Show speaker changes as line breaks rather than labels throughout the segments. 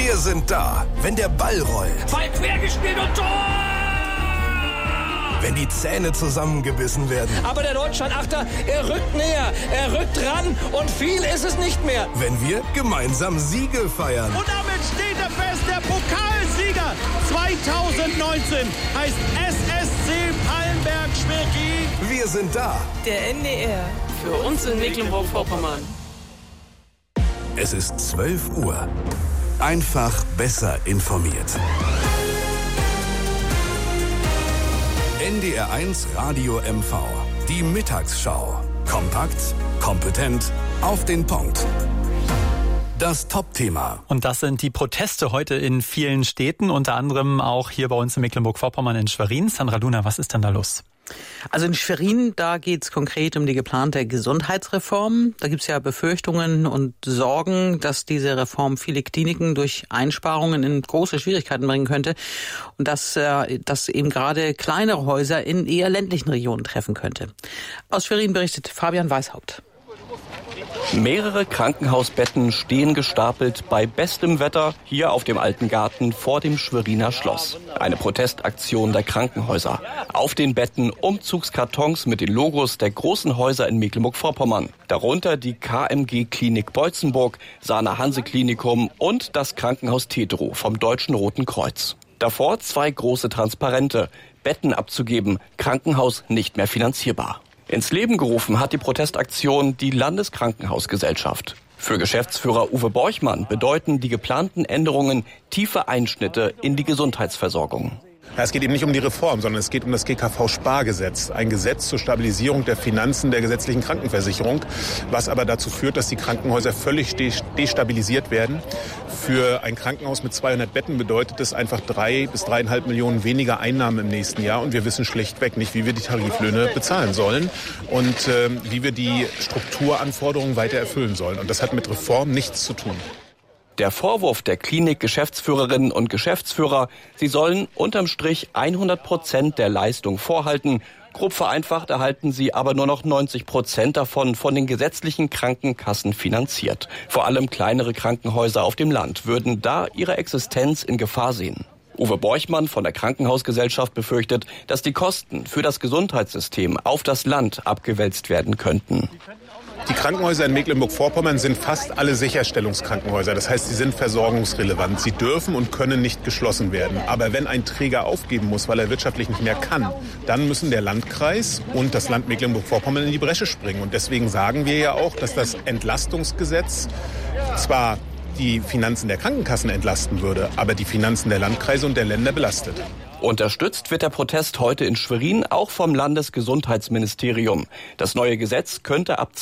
Wir sind da, wenn der Ball rollt.
Ball quergespielt und Tor!
Wenn die Zähne zusammengebissen werden.
Aber der Deutschland-Achter, er rückt näher, er rückt ran und viel ist es nicht mehr.
Wenn wir gemeinsam Siege feiern.
Und damit steht er fest, der Pokalsieger 2019 heißt SSC Pallenberg-Schmirki.
Wir sind da.
Der NDR, für uns in Mecklenburg-Vorpommern.
Es ist 12 Uhr. Einfach besser informiert. NDR1 Radio MV. Die Mittagsschau. Kompakt, kompetent, auf den Punkt. Das Top-Thema.
Und das sind die Proteste heute in vielen Städten, unter anderem auch hier bei uns in Mecklenburg-Vorpommern in Schwerin. Sandra Luna, was ist denn da los?
Also in Schwerin, da geht es konkret um die geplante Gesundheitsreform. Da gibt es ja Befürchtungen und Sorgen, dass diese Reform viele Kliniken durch Einsparungen in große Schwierigkeiten bringen könnte und dass eben gerade kleinere Häuser in eher ländlichen Regionen treffen könnte. Aus Schwerin berichtet Fabian Weishaupt.
Mehrere Krankenhausbetten stehen gestapelt bei bestem Wetter hier auf dem alten Garten vor dem Schweriner Schloss. Eine Protestaktion der Krankenhäuser. Auf den Betten Umzugskartons mit den Logos der großen Häuser in Mecklenburg-Vorpommern. Darunter die KMG-Klinik Beutzenburg, Sana-Hanse-Klinikum und das Krankenhaus Teterow vom Deutschen Roten Kreuz. Davor 2 große Transparente. Betten abzugeben, Krankenhaus nicht mehr finanzierbar. Ins Leben gerufen hat die Protestaktion die Landeskrankenhausgesellschaft. Für Geschäftsführer Uwe Borchmann bedeuten die geplanten Änderungen tiefe Einschnitte in die Gesundheitsversorgung.
Ja, es geht eben nicht um die Reform, sondern es geht um das GKV-Spargesetz. Ein Gesetz zur Stabilisierung der Finanzen der gesetzlichen Krankenversicherung, was aber dazu führt, dass die Krankenhäuser völlig destabilisiert werden. Für ein Krankenhaus mit 200 Betten bedeutet das einfach 3 bis 3,5 Millionen weniger Einnahmen im nächsten Jahr. Und wir wissen schlichtweg nicht, wie wir die Tariflöhne bezahlen sollen und wie wir die Strukturanforderungen weiter erfüllen sollen. Und das hat mit Reform nichts zu tun.
Der Vorwurf der Klinik-Geschäftsführerinnen und Geschäftsführer, sie sollen unterm Strich 100% der Leistung vorhalten. Grob vereinfacht erhalten sie aber nur noch 90% davon von den gesetzlichen Krankenkassen finanziert. Vor allem kleinere Krankenhäuser auf dem Land würden da ihre Existenz in Gefahr sehen. Uwe Borchmann von der Krankenhausgesellschaft befürchtet, dass die Kosten für das Gesundheitssystem auf das Land abgewälzt werden könnten.
Die Krankenhäuser in Mecklenburg-Vorpommern sind fast alle Sicherstellungskrankenhäuser. Das heißt, sie sind versorgungsrelevant. Sie dürfen und können nicht geschlossen werden. Aber wenn ein Träger aufgeben muss, weil er wirtschaftlich nicht mehr kann, dann müssen der Landkreis und das Land Mecklenburg-Vorpommern in die Bresche springen. Und deswegen sagen wir ja auch, dass das Entlastungsgesetz zwar die Finanzen der Krankenkassen entlasten würde, aber die Finanzen der Landkreise und der Länder belastet.
Unterstützt wird der Protest heute in Schwerin auch vom Landesgesundheitsministerium. Das neue Gesetz könnte ab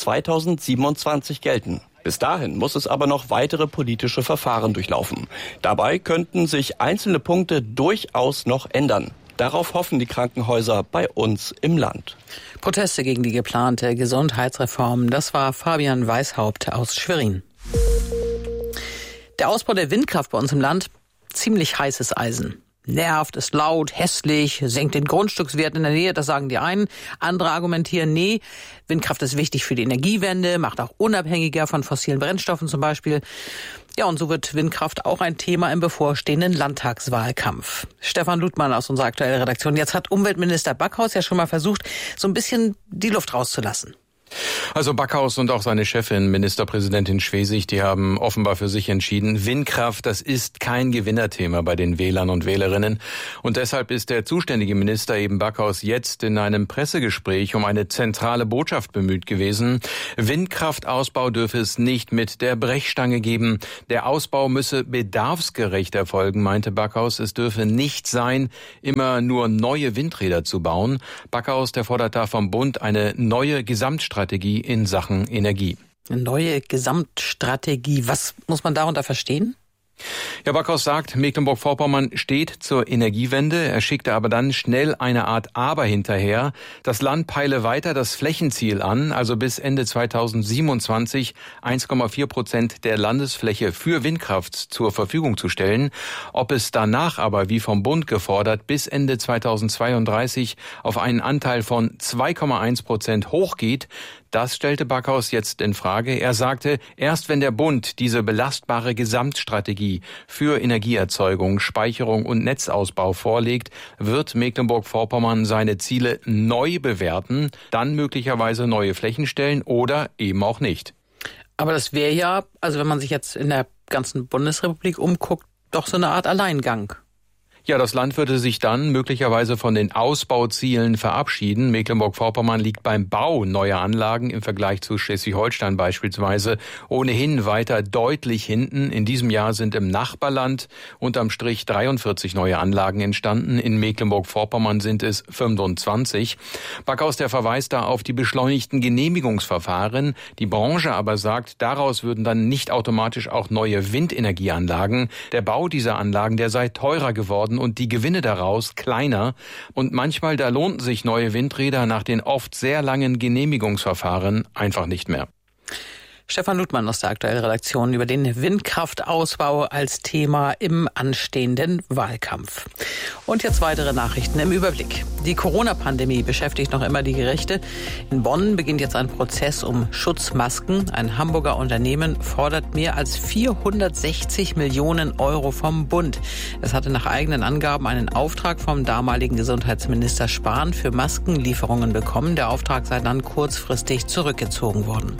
2027 gelten. Bis dahin muss es aber noch weitere politische Verfahren durchlaufen. Dabei könnten sich einzelne Punkte durchaus noch ändern. Darauf hoffen die Krankenhäuser bei uns im Land.
Proteste gegen die geplante Gesundheitsreform. Das war Fabian Weishaupt aus Schwerin. Der Ausbau der Windkraft bei uns im Land, ziemlich heißes Eisen. Nervt, ist laut, hässlich, senkt den Grundstückswert in der Nähe, das sagen die einen. Andere argumentieren, nee, Windkraft ist wichtig für die Energiewende, macht auch unabhängiger von fossilen Brennstoffen zum Beispiel. Ja, und so wird Windkraft auch ein Thema im bevorstehenden Landtagswahlkampf. Stefan Ludmann aus unserer aktuellen Redaktion. Jetzt hat Umweltminister Backhaus ja schon mal versucht, so ein bisschen die Luft rauszulassen.
Also Backhaus und auch seine Chefin, Ministerpräsidentin Schwesig, die haben offenbar für sich entschieden, Windkraft, das ist kein Gewinnerthema bei den Wählern und Wählerinnen. Und deshalb ist der zuständige Minister eben Backhaus jetzt in einem Pressegespräch um eine zentrale Botschaft bemüht gewesen. Windkraftausbau dürfe es nicht mit der Brechstange geben. Der Ausbau müsse bedarfsgerecht erfolgen, meinte Backhaus. Es dürfe nicht sein, immer nur neue Windräder zu bauen. Backhaus, der fordert da vom Bund eine neue Gesamtstrategie in Sachen Energie.
Eine neue Gesamtstrategie. Was muss man darunter verstehen?
Ja, Backhaus sagt, Mecklenburg-Vorpommern steht zur Energiewende. Er schickte aber dann schnell eine Art Aber hinterher. Das Land peile weiter das Flächenziel an, also bis Ende 2027 1,4% der Landesfläche für Windkraft zur Verfügung zu stellen. Ob es danach aber, wie vom Bund gefordert, bis Ende 2032 auf einen Anteil von 2,1% hochgeht, Das stellte Backhaus jetzt in Frage. Er sagte, erst wenn der Bund diese belastbare Gesamtstrategie für Energieerzeugung, Speicherung und Netzausbau vorlegt, wird Mecklenburg-Vorpommern seine Ziele neu bewerten, dann möglicherweise neue Flächen stellen oder eben auch nicht.
Aber das wäre ja, also wenn man sich jetzt in der ganzen Bundesrepublik umguckt, doch so eine Art Alleingang.
Ja, das Land würde sich dann möglicherweise von den Ausbauzielen verabschieden. Mecklenburg-Vorpommern liegt beim Bau neuer Anlagen im Vergleich zu Schleswig-Holstein beispielsweise ohnehin weiter deutlich hinten. In diesem Jahr sind im Nachbarland unterm Strich 43 neue Anlagen entstanden. In Mecklenburg-Vorpommern sind es 25. Backhaus, der verweist da auf die beschleunigten Genehmigungsverfahren. Die Branche aber sagt, daraus würden dann nicht automatisch auch neue Windenergieanlagen. Der Bau dieser Anlagen, der sei teurer geworden und die Gewinne daraus kleiner. Und manchmal, da lohnten sich neue Windräder nach den oft sehr langen Genehmigungsverfahren einfach nicht mehr.
Stefan Ludmann aus der aktuellen Redaktion über den Windkraftausbau als Thema im anstehenden Wahlkampf. Und jetzt weitere Nachrichten im Überblick. Die Corona-Pandemie beschäftigt noch immer die Gerichte. In Bonn beginnt jetzt ein Prozess um Schutzmasken. Ein Hamburger Unternehmen fordert mehr als 460 Millionen Euro vom Bund. Es hatte nach eigenen Angaben einen Auftrag vom damaligen Gesundheitsminister Spahn für Maskenlieferungen bekommen. Der Auftrag sei dann kurzfristig zurückgezogen worden.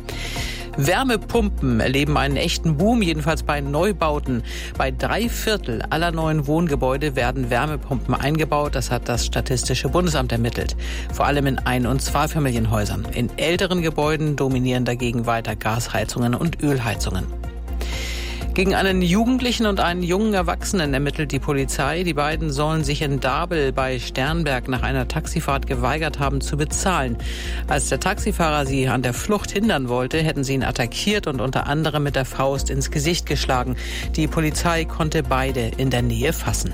Wärmepumpen erleben einen echten Boom, jedenfalls bei Neubauten. Bei 3/4 aller neuen Wohngebäude werden Wärmepumpen eingebaut. Das hat das Statistische Bundesamt ermittelt. Vor allem in Ein- und Zweifamilienhäusern. In älteren Gebäuden dominieren dagegen weiter Gasheizungen und Ölheizungen. Gegen einen Jugendlichen und einen jungen Erwachsenen ermittelt die Polizei. Die beiden sollen sich in Dabel bei Sternberg nach einer Taxifahrt geweigert haben zu bezahlen. Als der Taxifahrer sie an der Flucht hindern wollte, hätten sie ihn attackiert und unter anderem mit der Faust ins Gesicht geschlagen. Die Polizei konnte beide in der Nähe fassen.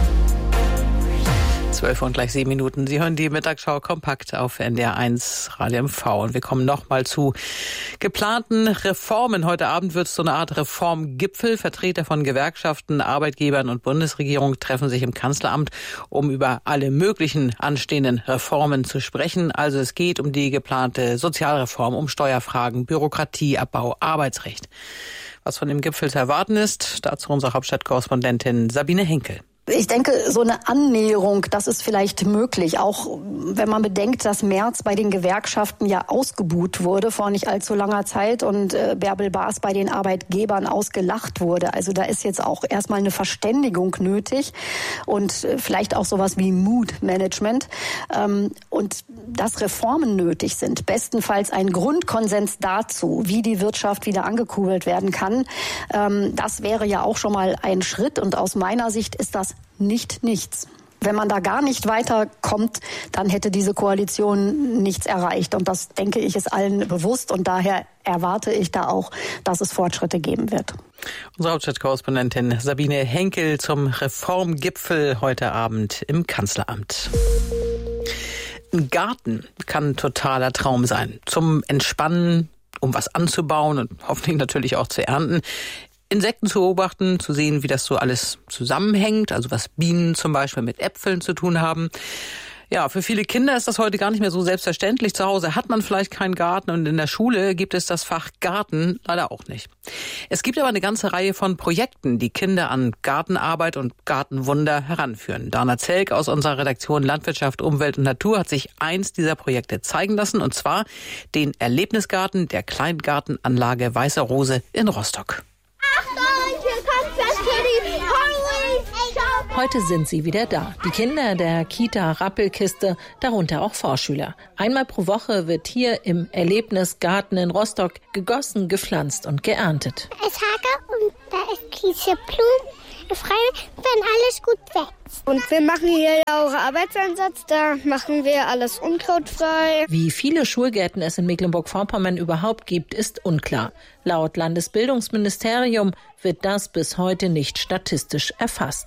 12 und gleich 7 Minuten. Sie hören die Mittagsschau kompakt auf NDR 1 Radio MV. Und wir kommen nochmal zu geplanten Reformen. Heute Abend wird es so eine Art Reformgipfel. Vertreter von Gewerkschaften, Arbeitgebern und Bundesregierung treffen sich im Kanzleramt, um über alle möglichen anstehenden Reformen zu sprechen. Also es geht um die geplante Sozialreform, um Steuerfragen, Bürokratieabbau, Arbeitsrecht. Was von dem Gipfel zu erwarten ist, dazu unsere Hauptstadtkorrespondentin Sabine Henkel.
Ich denke, so eine Annäherung, das ist vielleicht möglich, auch wenn man bedenkt, dass Merz bei den Gewerkschaften ja ausgebuht wurde vor nicht allzu langer Zeit und Bärbel Baas bei den Arbeitgebern ausgelacht wurde. Also da ist jetzt auch erstmal eine Verständigung nötig und vielleicht auch sowas wie Mood-Management und dass Reformen nötig sind. Bestenfalls ein Grundkonsens dazu, wie die Wirtschaft wieder angekurbelt werden kann. Das wäre ja auch schon mal ein Schritt und aus meiner Sicht ist das nicht nichts. Wenn man da gar nicht weiterkommt, dann hätte diese Koalition nichts erreicht. Und das, denke ich, ist allen bewusst. Und daher erwarte ich da auch, dass es Fortschritte geben wird.
Unsere Hauptstadtkorrespondentin Sabine Henkel zum Reformgipfel heute Abend im Kanzleramt. Ein Garten kann ein totaler Traum sein. Zum Entspannen, um was anzubauen und hoffentlich natürlich auch zu ernten. Insekten zu beobachten, zu sehen, wie das so alles zusammenhängt, also was Bienen zum Beispiel mit Äpfeln zu tun haben. Ja, für viele Kinder ist das heute gar nicht mehr so selbstverständlich. Zu Hause hat man vielleicht keinen Garten und in der Schule gibt es das Fach Garten leider auch nicht. Es gibt aber eine ganze Reihe von Projekten, die Kinder an Gartenarbeit und Gartenwunder heranführen. Dana Zelk aus unserer Redaktion Landwirtschaft, Umwelt und Natur hat sich eins dieser Projekte zeigen lassen, und zwar den Erlebnisgarten der Kleingartenanlage Weiße Rose in Rostock.
Heute sind sie wieder da. Die Kinder der Kita Rappelkiste, darunter auch Vorschüler. Einmal pro Woche wird hier im Erlebnisgarten in Rostock gegossen, gepflanzt und geerntet.
Es hagelt und da ist Kieseblumen. Frei, wenn alles gut wächst.
Und wir machen hier ja auch Arbeitseinsatz, da machen wir alles unkrautfrei.
Wie viele Schulgärten es in Mecklenburg-Vorpommern überhaupt gibt, ist unklar. Laut Landesbildungsministerium wird das bis heute nicht statistisch erfasst.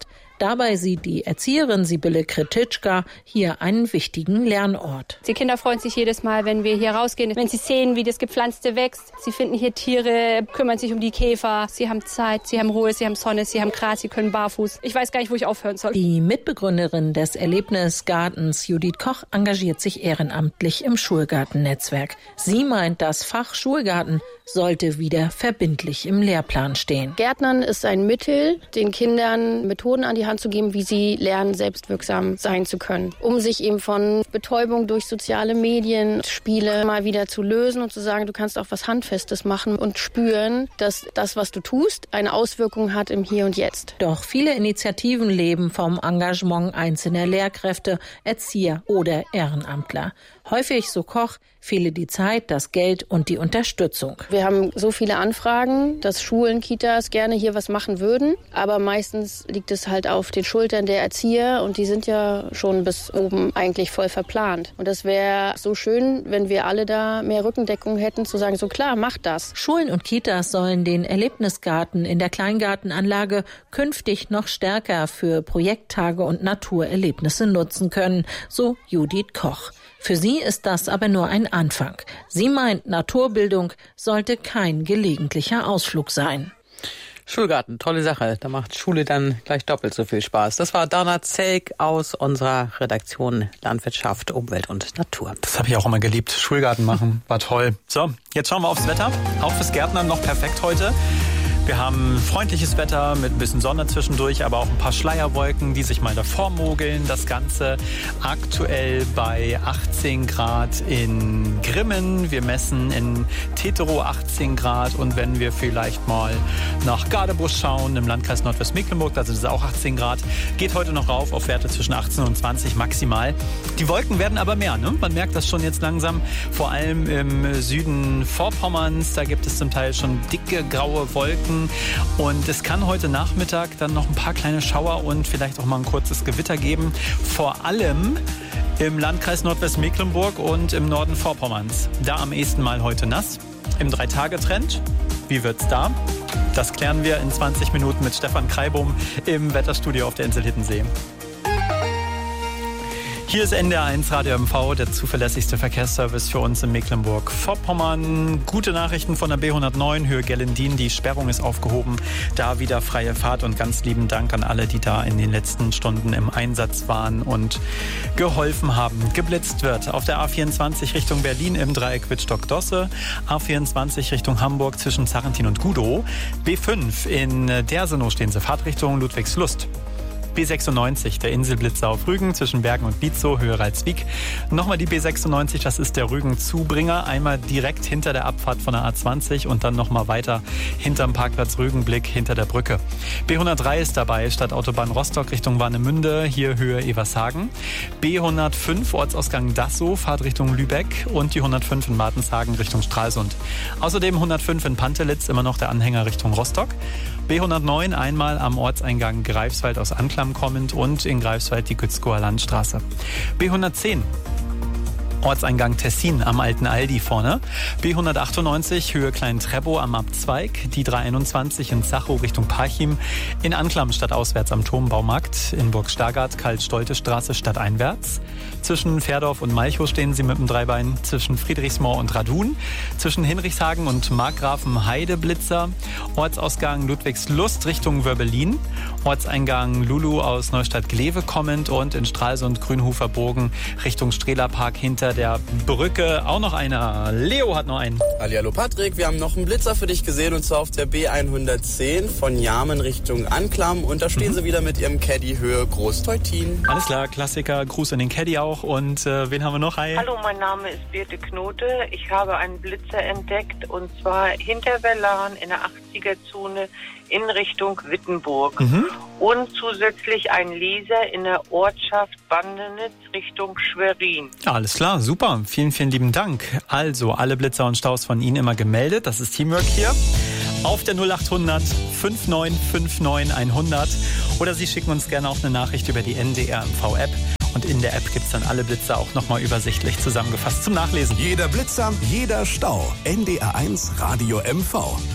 Dabei sieht die Erzieherin Sibylle Kretitschka hier einen wichtigen Lernort.
Die Kinder freuen sich jedes Mal, wenn wir hier rausgehen, wenn sie sehen, wie das Gepflanzte wächst. Sie finden hier Tiere, kümmern sich um die Käfer. Sie haben Zeit, sie haben Ruhe, sie haben Sonne, sie haben Gras, sie können barfuß. Ich weiß gar nicht, wo ich aufhören soll.
Die Mitbegründerin des Erlebnisgartens, Judith Koch, engagiert sich ehrenamtlich im Schulgartennetzwerk. Sie meint, das Fach Schulgarten sollte wieder verbindlich im Lehrplan stehen.
Gärtnern ist ein Mittel, den Kindern Methoden an die Hand zu geben, wie sie lernen, selbstwirksam sein zu können. Um sich eben von Betäubung durch soziale Medien, Spiele mal wieder zu lösen und zu sagen, du kannst auch was Handfestes machen und spüren, dass das, was du tust, eine Auswirkung hat im Hier und Jetzt.
Doch viele Initiativen leben vom Engagement einzelner Lehrkräfte, Erzieher oder Ehrenamtler. Häufig, so Koch, fehle die Zeit, das Geld und die Unterstützung.
Wir haben so viele Anfragen, dass Schulen, Kitas gerne hier was machen würden. Aber meistens liegt es halt auf den Schultern der Erzieher und die sind ja schon bis oben eigentlich voll verplant. Und das wäre so schön, wenn wir alle da mehr Rückendeckung hätten, zu sagen, so klar, macht das.
Schulen und Kitas sollen den Erlebnisgarten in der Kleingartenanlage künftig noch stärker für Projekttage und Naturerlebnisse nutzen können, so Judith Koch. Für sie ist das aber nur ein Anfang. Sie meint, Naturbildung sollte kein gelegentlicher Ausflug sein.
Schulgarten, tolle Sache. Da macht Schule dann gleich doppelt so viel Spaß. Das war Dana Zelk aus unserer Redaktion Landwirtschaft, Umwelt und Natur.
Das habe ich auch immer geliebt. Schulgarten machen, war toll. So, jetzt schauen wir aufs Wetter. Auch fürs Gärtnern noch perfekt heute. Wir haben freundliches Wetter mit ein bisschen Sonne zwischendurch, aber auch ein paar Schleierwolken, die sich mal davor mogeln. Das Ganze aktuell bei 18 Grad in Grimmen. Wir messen in Teterow 18 Grad. Und wenn wir vielleicht mal nach Gadebusch schauen, im Landkreis Nordwestmecklenburg, da sind es auch 18 Grad, geht heute noch rauf auf Werte zwischen 18 und 20 maximal. Die Wolken werden aber mehr, ne? Man merkt das schon jetzt langsam, vor allem im Süden Vorpommerns. Da gibt es zum Teil schon dicke graue Wolken. Und es kann heute Nachmittag dann noch ein paar kleine Schauer und vielleicht auch mal ein kurzes Gewitter geben. Vor allem im Landkreis Nordwestmecklenburg und im Norden Vorpommerns. Da am ehesten mal heute nass. Im 3-Tage-Trend. Wie wird's da? Das klären wir in 20 Minuten mit Stefan Kreibum im Wetterstudio auf der Insel Hiddensee. Hier ist NDR1 Radio MV, der zuverlässigste Verkehrsservice für uns in Mecklenburg-Vorpommern. Gute Nachrichten von der B109 Höhe Gellendien. Die Sperrung ist aufgehoben. Da wieder freie Fahrt und ganz lieben Dank an alle, die da in den letzten Stunden im Einsatz waren und geholfen haben. Geblitzt wird auf der A24 Richtung Berlin im Dreieck Wittstock-Dosse. A24 Richtung Hamburg zwischen Zarrentin und Gudow. B5 in Dersenow stehen sie. Fahrtrichtung Ludwigslust. B96, der Inselblitzer auf Rügen zwischen Bergen und Bietzow, Höhe Ralswiek. Nochmal die B96, das ist der Rügen-Zubringer. Einmal direkt hinter der Abfahrt von der A20 und dann nochmal weiter hinterm Parkplatz Rügenblick hinter der Brücke. B103 ist dabei, Stadtautobahn Rostock Richtung Warnemünde, hier Höhe Evershagen. B105, Ortsausgang Dassow, Fahrtrichtung Lübeck und die 105 in Martenshagen Richtung Stralsund. Außerdem 105 in Pantelitz, immer noch der Anhänger Richtung Rostock. B109 einmal am Ortseingang Greifswald aus Anklam kommend und in Greifswald die Gützkower Landstraße. B110 Ortseingang Tessin am alten Aldi vorne. B198 Höhe Klein-Treppow am Abzweig. Die 321 in Zachow Richtung Parchim. In Anklam stadtauswärts am Turmbaumarkt. In Burg-Stargard Karl-Stolte-Straße stadteinwärts. Zwischen Fährdorf und Malchow stehen sie mit dem Dreibein. Zwischen Friedrichsmoor und Radun. Zwischen Hinrichshagen und Markgrafenheide Blitzer. Ortsausgang Ludwigslust Richtung Wörbelin. Ortseingang Lulu aus Neustadt-Glewe kommend und in Stralsund Grünhofer-Bogen Richtung Strehlerpark hinter der Brücke. Auch noch einer. Leo hat noch einen.
Hallihallo Patrick, wir haben noch einen Blitzer für dich gesehen und zwar auf der B110 von Jarmen Richtung Anklam und da stehen sie wieder mit ihrem Caddy Höhe Großteutin.
Alles klar, Klassiker, Gruß an den Caddy auch und wen haben wir noch? Hi.
Hallo, mein Name ist Birte Knote. Ich habe einen Blitzer entdeckt und zwar hinter Berlan in der 80er-Zone in Richtung Wittenburg. Und zusätzlich ein Laser in der Ortschaft Bandenitz Richtung Schwerin.
Ja, alles klar, super. Vielen, vielen lieben Dank. Also, alle Blitzer und Staus von Ihnen immer gemeldet. Das ist Teamwork hier. Auf der 0800 5959 100. Oder Sie schicken uns gerne auch eine Nachricht über die NDR MV-App. Und in der App gibt es dann alle Blitzer auch nochmal übersichtlich zusammengefasst zum Nachlesen.
Jeder Blitzer, jeder Stau. NDR1 Radio MV.